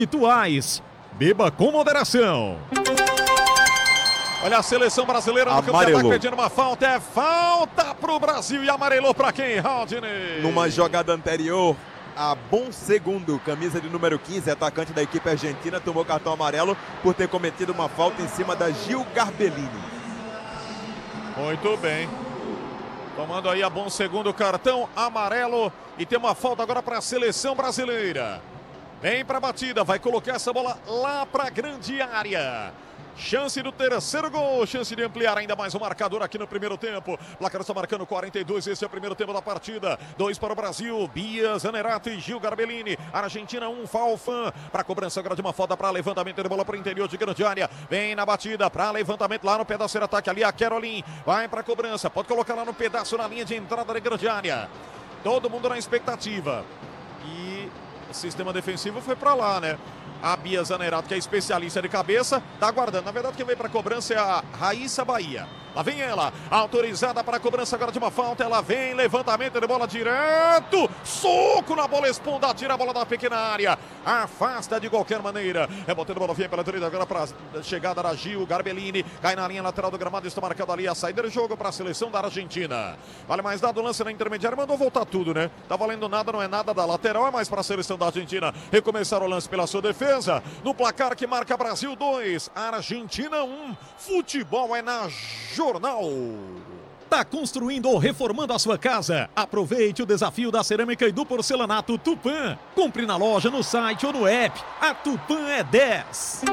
Rituais. Beba com moderação. Olha a seleção brasileira no campeonato pedindo uma falta. É falta pro Brasil e amarelou pra quem, Rodney? Numa jogada anterior, a Bom Segundo, camisa de número 15, atacante da equipe argentina, tomou cartão amarelo por ter cometido uma falta em cima da Gil Garbellini. Muito bem. Tomando aí a Bom Segundo, cartão amarelo. E tem uma falta agora para a seleção brasileira. Vem para a batida, vai colocar essa bola lá para a grande área. Chance do terceiro gol, chance de ampliar ainda mais o marcador aqui no primeiro tempo. Placar está marcando 42, esse é o primeiro tempo da partida. 2 para o Brasil, Bia Zanerato e Gil Garbellini. Argentina 1, Falfan. Para cobrança agora de uma falta para levantamento de bola para o interior de grande área. Vem na batida para levantamento lá no pedaço de ataque ali a Caroline. Vai para a cobrança, pode colocar lá no pedaço na linha de entrada de grande área. Todo mundo na expectativa. E o sistema defensivo foi para lá, né? A Bia Zanerato, que é especialista de cabeça, tá aguardando. Na verdade, quem veio para a cobrança é a Raíssa Bahia. Lá vem ela, autorizada para a cobrança agora de uma falta. Ela vem, levantamento de bola direto. Soco na bola, esponda, tira a bola da pequena área. Afasta de qualquer maneira. É botando a bola, vem pela direita agora para a chegada da Gil Garbellini. Cai na linha lateral do gramado, está marcado ali a saída do jogo para a seleção da Argentina. Vale mais dado, lance na intermediária, mandou voltar tudo, né? Tá valendo nada, não é nada da lateral, é mais para a seleção da Argentina recomeçar o lance pela sua defesa. No placar que marca Brasil 2, Argentina 1. Futebol é na Jornal. Tá construindo ou reformando a sua casa? Aproveite o desafio da cerâmica e do porcelanato Tupã. Compre na loja, no site ou no app. A Tupã é 10.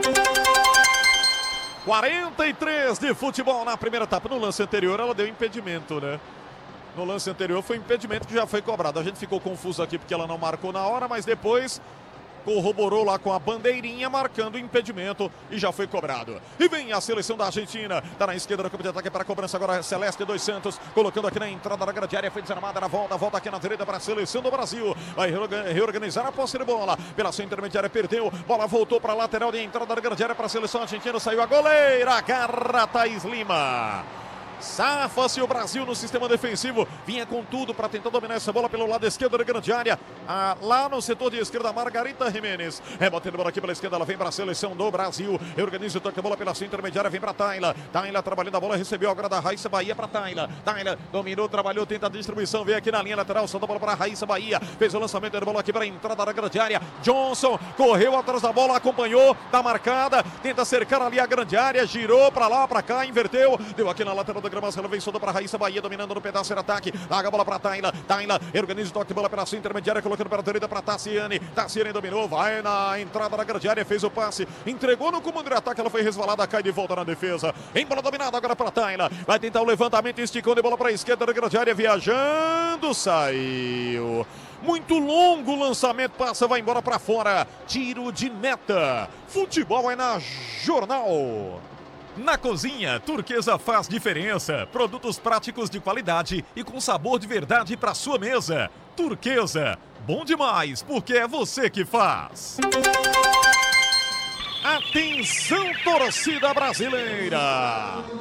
43 de futebol na primeira etapa. No lance anterior ela deu impedimento, né? No lance anterior foi impedimento que já foi cobrado. A gente ficou confuso aqui porque ela não marcou na hora, mas depois corroborou lá com a bandeirinha, marcando o impedimento e já foi cobrado. E vem a seleção da Argentina, tá na esquerda do campo de ataque para a cobrança agora, Celeste dos Santos, colocando aqui na entrada da grande área, foi desarmada na volta aqui na direita para a seleção do Brasil, vai reorganizar a posse de bola, pela sua intermediária perdeu, bola voltou para a lateral de entrada da grande área para a seleção argentina, saiu a goleira, agarra Thaís Lima. Safa-se o Brasil no sistema defensivo. Vinha com tudo para tentar dominar essa bola pelo lado esquerdo da grande área. Lá no setor de esquerda, Margarita Jimenez. Rebatendo a bola aqui pela esquerda, ela vem para a seleção do Brasil. Organiza o toque da bola pela sua intermediária, vem para Tayla. Tayla trabalhando a bola, recebeu agora da Raíssa Bahia para Tayla. Tayla dominou, trabalhou, tenta a distribuição, vem aqui na linha lateral, solta a bola para a Raíssa Bahia. Fez o lançamento da bola aqui para a entrada da grande área. Johnson correu atrás da bola, acompanhou, tá marcada, tenta cercar ali a grande área, girou para lá, para cá, inverteu, deu aqui na lateral da gramação, ela vem solta para a Raíssa Bahia, dominando no pedaço de ataque, larga a bola para Tayla, Tayla organiza o toque de bola pela sua intermediária, colocando para a direita para Tassiane, Tassiane dominou, vai na entrada da grande área, fez o passe, entregou no comando de ataque, ela foi resvalada, cai de volta na defesa, em bola dominada agora para Tayla, vai tentar o levantamento, esticou de bola para a esquerda da grande área, viajando, saiu. Muito longo o lançamento, passa, vai embora para fora, tiro de meta. Futebol é na Jornal. Na cozinha, Turquesa faz diferença. Produtos práticos de qualidade e com sabor de verdade para sua mesa. Turquesa, bom demais, porque é você que faz. Atenção, torcida brasileira!